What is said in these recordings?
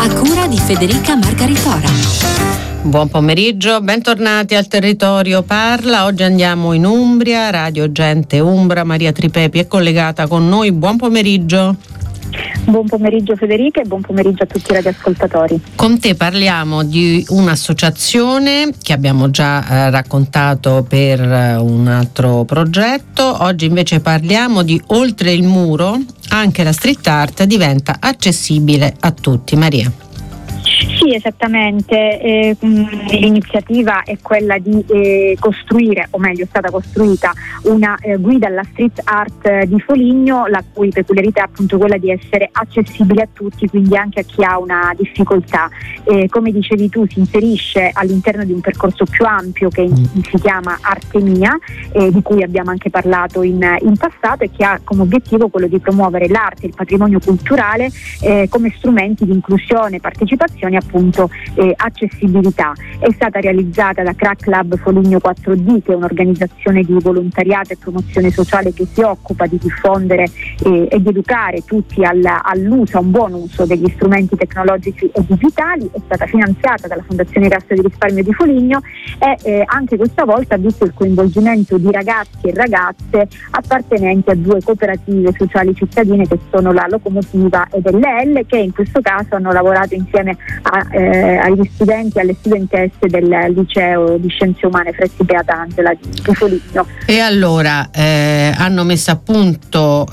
a cura di Federica Margaritora. Buon pomeriggio, bentornati al Territorio Parla. Oggi andiamo in Umbria, Radio Gente Umbra. Maria Tripepi è collegata con noi. Buon pomeriggio. Buon pomeriggio Federica e buon pomeriggio a tutti i radioascoltatori. Con te parliamo di un'associazione che abbiamo già raccontato per un altro progetto. Oggi invece parliamo di Oltre il Muro, anche la street art diventa accessibile a tutti. Maria. Sì, esattamente. L'iniziativa è quella di costruire, o meglio è stata costruita, una guida alla street art di Foligno, la cui peculiarità è appunto quella di essere accessibile a tutti, quindi anche a chi ha una difficoltà. Come dicevi tu, si inserisce all'interno di un percorso più ampio che si chiama Artemia, di cui abbiamo anche parlato in passato, e che ha come obiettivo quello di promuovere l'arte e il patrimonio culturale come strumenti di inclusione, partecipazione, appunto accessibilità. È stata realizzata da Crack Lab Foligno 4D, che è un'organizzazione di volontariato e promozione sociale che si occupa di diffondere e di educare tutti all'uso, a un buon uso degli strumenti tecnologici e digitali. È stata finanziata dalla Fondazione Cassa di Risparmio di Foligno e anche questa volta ha visto il coinvolgimento di ragazzi e ragazze appartenenti a due cooperative sociali cittadine che sono la Locomotiva ed LL, che in questo caso hanno lavorato insieme agli studenti e alle studentesse del liceo di Scienze Umane Fressi Beata Angela di Foligno. E allora hanno messo a punto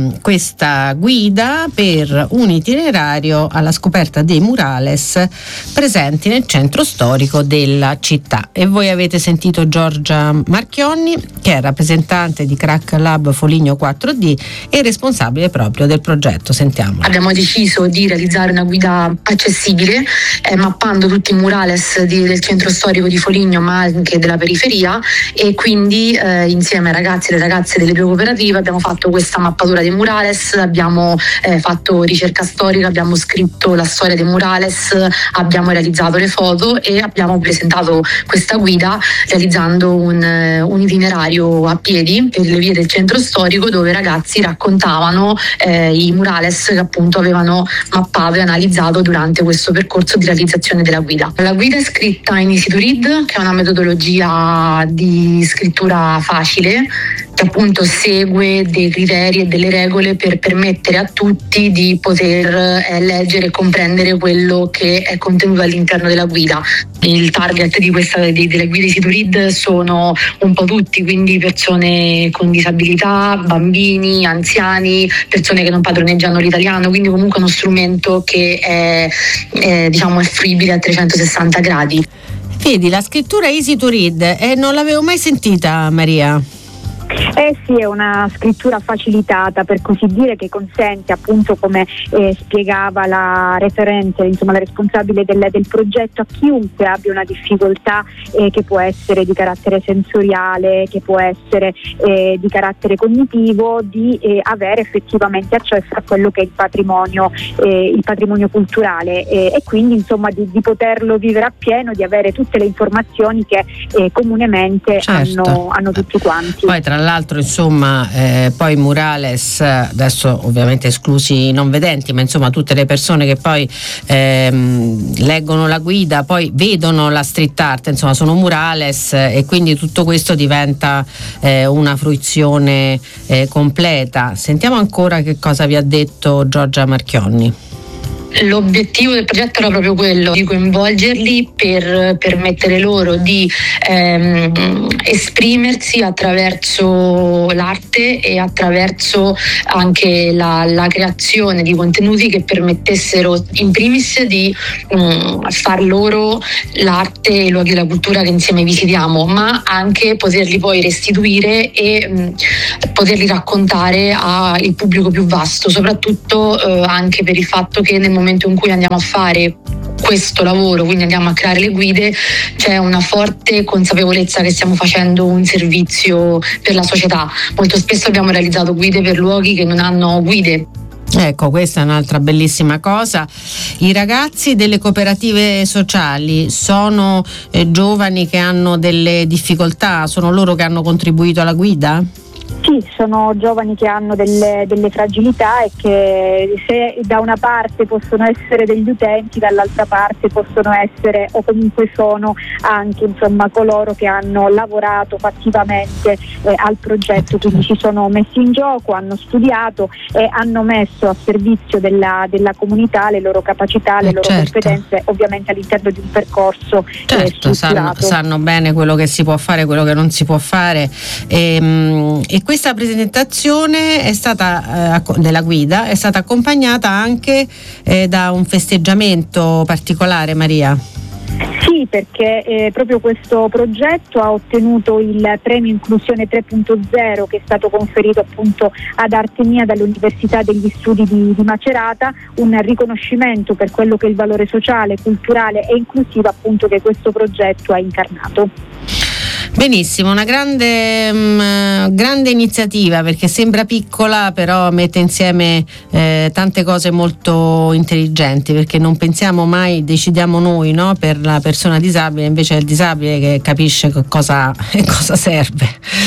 questa guida per un itinerario alla scoperta dei murales presenti nel centro storico della città. E voi avete sentito Giorgia Marchionni, che è rappresentante di Crack Lab Foligno 4D e responsabile proprio del progetto. Sentiamo. Abbiamo deciso di realizzare una guida accessibile, mappando tutti i murales del centro storico di Foligno, ma anche della periferia, e quindi insieme ai ragazzi e alle ragazze delle due cooperative abbiamo fatto questa mappatura dei murales, abbiamo fatto ricerca storica, abbiamo scritto la storia dei murales, abbiamo realizzato le foto e abbiamo presentato questa guida realizzando un itinerario a piedi per le vie del centro storico, dove i ragazzi raccontavano i murales che appunto avevano mappato e analizzato durante questo percorso di realizzazione della guida. La guida è scritta in Easy to Read, che è una metodologia di scrittura facile, che appunto segue dei criteri e delle regole per permettere a tutti di poter leggere e comprendere quello che è contenuto all'interno della guida. Il target delle guide Easy to Read sono un po' tutti, quindi persone con disabilità, bambini, anziani, persone che non padroneggiano l'italiano, quindi comunque uno strumento che è fruibile a 360 gradi. Vedi, la scrittura Easy to Read non l'avevo mai sentita, Maria. Sì, è una scrittura facilitata, per così dire, che consente, appunto, come spiegava la referente, insomma la responsabile del progetto, a chiunque abbia una difficoltà che può essere di carattere sensoriale, che può essere di carattere cognitivo, di avere effettivamente accesso a quello che è il patrimonio culturale e quindi insomma di poterlo vivere appieno, di avere tutte le informazioni che comunemente hanno tutti quanti. Poi tra l'altro insomma poi murales, adesso ovviamente esclusi i non vedenti, ma insomma tutte le persone che poi leggono la guida poi vedono la street art, insomma sono murales, e quindi tutto questo diventa una fruizione completa. Sentiamo ancora che cosa vi ha detto Giorgia Marchionni. L'obiettivo del progetto era proprio quello di coinvolgerli per permettere loro di esprimersi attraverso l'arte e attraverso anche la creazione di contenuti che permettessero in primis di far loro l'arte e i luoghi della cultura che insieme visitiamo, ma anche poterli poi restituire e poterli raccontare al pubblico più vasto, soprattutto anche per il fatto che nel momento in cui andiamo a fare questo lavoro, quindi andiamo a creare le guide, c'è una forte consapevolezza che stiamo facendo un servizio per la società. Molto spesso abbiamo realizzato guide per luoghi che non hanno guide. Ecco, questa è un'altra bellissima cosa. I ragazzi delle cooperative sociali sono giovani che hanno delle difficoltà, sono loro che hanno contribuito alla guida? Sì, sono giovani che hanno delle fragilità e che se da una parte possono essere degli utenti, dall'altra parte possono essere o comunque sono anche coloro che hanno lavorato fattivamente al progetto, quindi si sono messi in gioco, hanno studiato e hanno messo a servizio della comunità le loro capacità, le loro competenze, ovviamente all'interno di un percorso strutturato. Sanno bene quello che si può fare, quello che non si può fare e questa presentazione è stata della guida è stata accompagnata anche da un festeggiamento particolare, Maria. Sì, perché proprio questo progetto ha ottenuto il premio Inclusione 3.0 che è stato conferito appunto ad Artemia dall'Università degli Studi di Macerata, un riconoscimento per quello che è il valore sociale, culturale e inclusivo appunto che questo progetto ha incarnato. Benissimo, una grande iniziativa, perché sembra piccola però mette insieme tante cose molto intelligenti, perché non pensiamo mai, decidiamo noi, no, per la persona disabile, invece è il disabile che capisce cosa serve.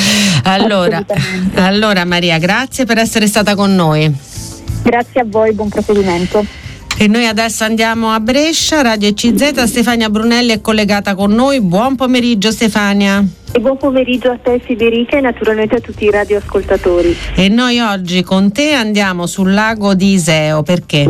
Allora Maria, grazie per essere stata con noi. Grazie a voi, buon proseguimento. E noi adesso andiamo a Brescia, Radio ECZ. Stefania Brunelli è collegata con noi. Buon pomeriggio Stefania. E buon pomeriggio a te Federica e naturalmente a tutti i radioascoltatori. E noi oggi con te andiamo sul lago di Iseo, perché?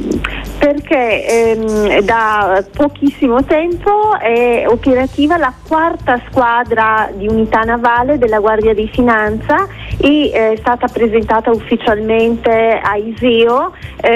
Perché da pochissimo tempo è operativa la quarta squadra di unità navale della Guardia di Finanza e è stata presentata ufficialmente a Iseo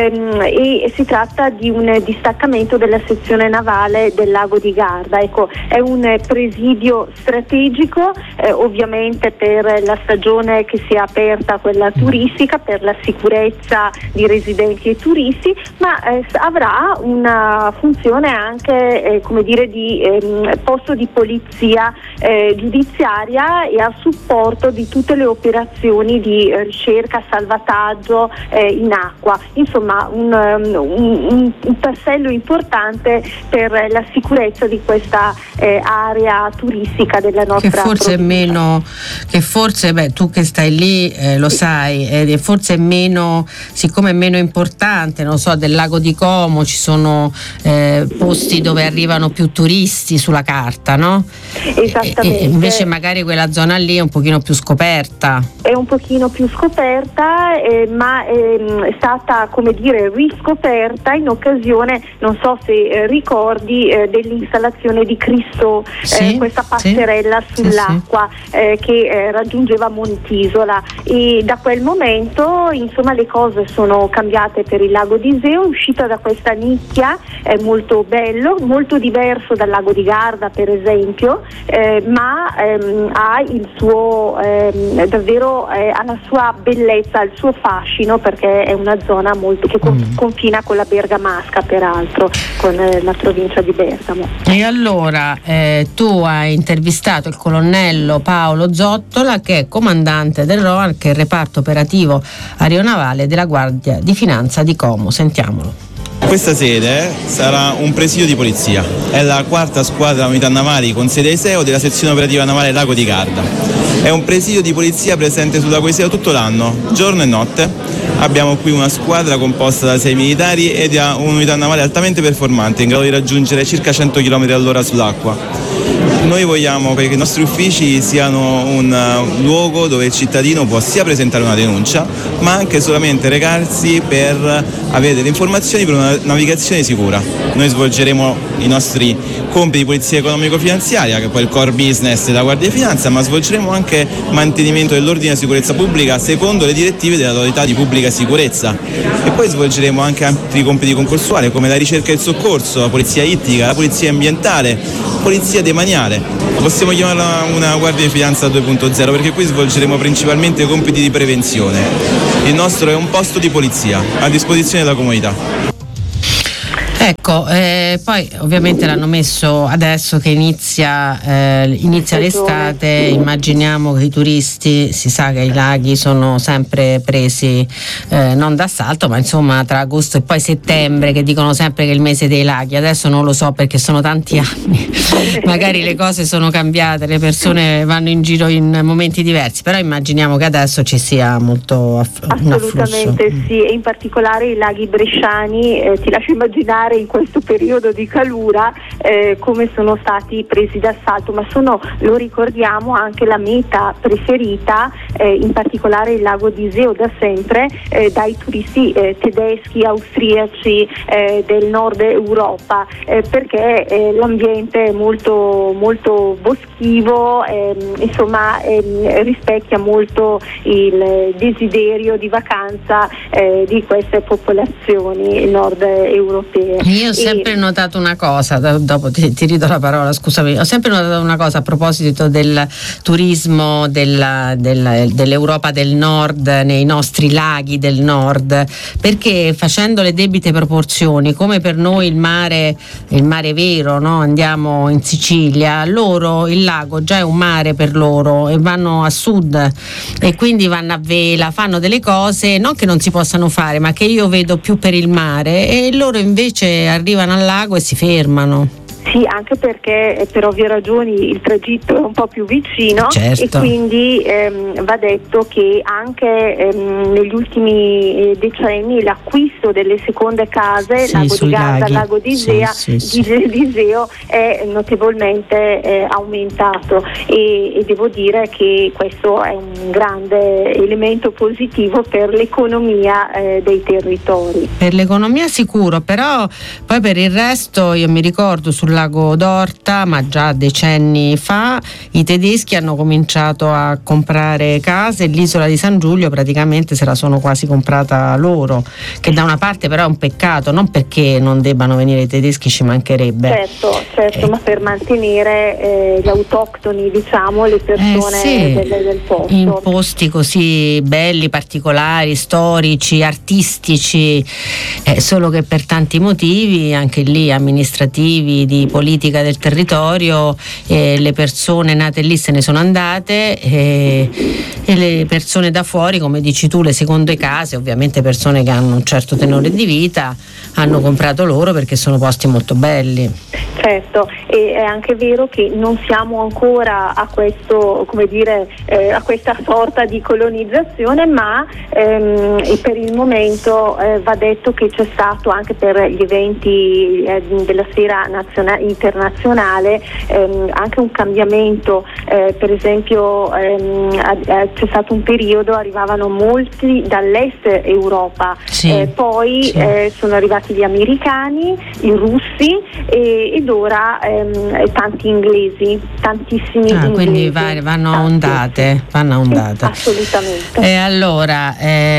e si tratta di un distaccamento della sezione navale del lago di Garda. Ecco, è un presidio strategico ovviamente per la stagione che si è aperta, quella turistica, per la sicurezza di residenti e turisti, ma avrà una funzione anche di posto di polizia giudiziaria e a supporto di tutte le operazioni di ricerca, salvataggio in acqua. Insomma un tassello importante per la sicurezza di questa area turistica della nostra provincia. Che forse tu che stai lì lo sai, forse è meno, siccome è meno importante, non so, del lago di Como ci sono posti dove arrivano più turisti sulla carta, no? Esattamente. E invece magari quella zona lì è un pochino più scoperta. È un pochino più scoperta, ma è stata riscoperta in occasione, non so se ricordi, dell'installazione di Cristo, questa passerella sull'acqua che raggiungeva Montisola, e da quel momento le cose sono cambiate per il lago di Iseo. È uscita da questa nicchia, è molto bello, molto diverso dal lago di Garda per esempio, ma ha il suo ha la sua bellezza, il suo fascino, perché è una zona che confina con la Bergamasca, peraltro con la provincia di Bergamo. E allora tu hai intervistato il colonnello Paolo Zottola, che è comandante del ROAN, che è il reparto operativo aeronavale della Guardia di Finanza di Como. Sentiamolo. Questa sede sarà un presidio di polizia, è la quarta squadra unità navali con sede a Iseo della sezione operativa navale Lago di Garda. È un presidio di polizia presente sul lago Iseo tutto l'anno, giorno e notte. Abbiamo qui una squadra composta da 6 militari e da un'unità navale altamente performante, in grado di raggiungere circa 100 km all'ora sull'acqua. Noi vogliamo che i nostri uffici siano un luogo dove il cittadino può sia presentare una denuncia, ma anche solamente recarsi per avere delle informazioni per una navigazione sicura. Noi svolgeremo i nostri compiti di polizia economico-finanziaria, che poi è il core business della Guardia di Finanza, ma svolgeremo anche mantenimento dell'ordine e sicurezza pubblica secondo le direttive dell'autorità di pubblica sicurezza. E poi svolgeremo anche altri compiti concorsuali come la ricerca e il soccorso, la polizia ittica, la polizia ambientale, polizia demaniale. Possiamo chiamarla una Guardia di Finanza 2.0 perché qui svolgeremo principalmente compiti di prevenzione. Il nostro è un posto di polizia a disposizione della comunità. Ecco, poi ovviamente l'hanno messo adesso che inizia l'estate, immaginiamo che i turisti, si sa che i laghi sono sempre presi non d'assalto, ma insomma tra agosto e poi settembre, che dicono sempre che è il mese dei laghi. Adesso non lo so perché sono tanti anni, magari le cose sono cambiate, le persone vanno in giro in momenti diversi, però immaginiamo che adesso ci sia molto un afflusso. Assolutamente sì, e in particolare i laghi bresciani, ti lascio immaginare in questo periodo di calura come sono stati presi d'assalto, ma sono, lo ricordiamo, anche la meta preferita, in particolare il lago di Iseo da sempre, dai turisti tedeschi, austriaci, del nord Europa, perché l'ambiente è molto, molto boschivo, insomma rispecchia molto il desiderio di vacanza di queste popolazioni nord europee. Io ho sempre notato una cosa, dopo ti ridò la parola, scusami, ho sempre notato una cosa a proposito del turismo dell'Europa del Nord, nei nostri laghi del Nord, perché facendo le debite proporzioni, come per noi il mare vero, no? Andiamo in Sicilia, loro il lago già è un mare per loro e vanno a sud e quindi vanno a vela, fanno delle cose non che non si possano fare, ma che io vedo più per il mare, e loro invece arrivano al lago e si fermano. Sì, anche perché per ovvie ragioni il tragitto è un po' più vicino, certo. E quindi va detto che anche negli ultimi decenni l'acquisto delle seconde case, sì, Lago di Garda, laghi. Lago di Iseo è notevolmente aumentato, e devo dire che questo è un grande elemento positivo per l'economia dei territori. Per l'economia sicuro, però poi per il resto io mi ricordo sul lago d'Orta, ma già decenni fa, i tedeschi hanno cominciato a comprare case e l'isola di San Giulio praticamente se la sono quasi comprata loro, che da una parte però è un peccato, non perché non debbano venire i tedeschi, ci mancherebbe. Certo, ma per mantenere gli autoctoni, diciamo, le persone del posto. In posti così belli, particolari, storici, artistici, solo che per tanti motivi, anche lì amministrativi, di politica del territorio, le persone nate lì se ne sono andate, e le persone da fuori, come dici tu, le seconde case, ovviamente persone che hanno un certo tenore di vita, hanno comprato loro perché sono posti molto belli. Certo, e è anche vero che non siamo ancora a questo, come dire, a questa sorta di colonizzazione, ma per il momento va detto che c'è stato anche per gli eventi della sfera internazionale anche un cambiamento, per esempio c'è stato un periodo, arrivavano molti dall'est Europa, poi sono arrivati gli americani, i russi ed ora tanti inglesi, tantissimi inglesi. Quindi vanno a ondate. Sì, assolutamente. E allora,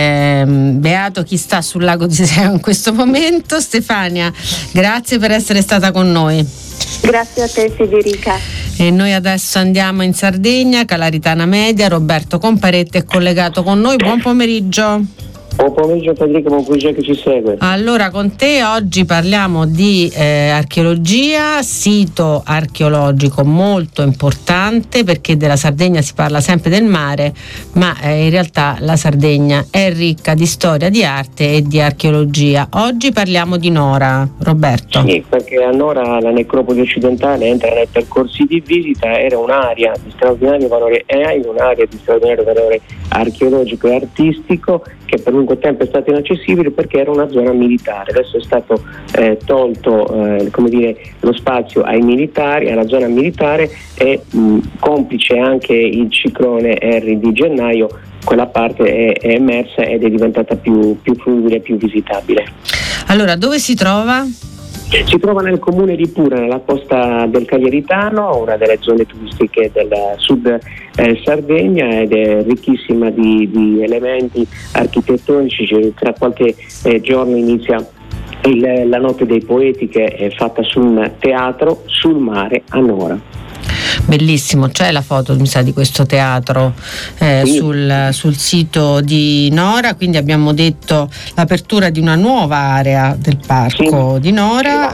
beato chi sta sul lago di Iseo in questo momento. Stefania, grazie per essere stata con noi. Grazie a te, Federica. E noi adesso andiamo in Sardegna, Calaritana Media. Roberto Comparetti è collegato con noi. Buon pomeriggio. Buon pomeriggio Federica, buon pomeriggio che ci segue. Allora, con te oggi parliamo di archeologia, sito archeologico molto importante, perché della Sardegna si parla sempre del mare, ma in realtà la Sardegna è ricca di storia, di arte e di archeologia. Oggi parliamo di Nora, Roberto. Sì, perché a Nora la necropoli occidentale entra nei percorsi di visita, era un'area di straordinario valore, un'area di straordinario valore archeologico e artistico, che per lungo tempo è stata inaccessibile perché era una zona militare. Adesso è stato tolto lo spazio ai militari, alla zona militare, e complice anche il ciclone Harry di gennaio, quella parte è emersa ed è diventata più fruibile, più visitabile. Allora, dove si trova? Si trova nel comune di Pura, nella costa del Cagliaritano, una delle zone turistiche del sud Sardegna, ed è ricchissima di elementi architettonici. Tra qualche giorno inizia la Notte dei Poeti, che è fatta su un teatro sul mare a Nora. Bellissimo, c'è la foto mi sa di questo teatro sul sito di Nora, quindi abbiamo detto l'apertura di una nuova area del parco di Nora.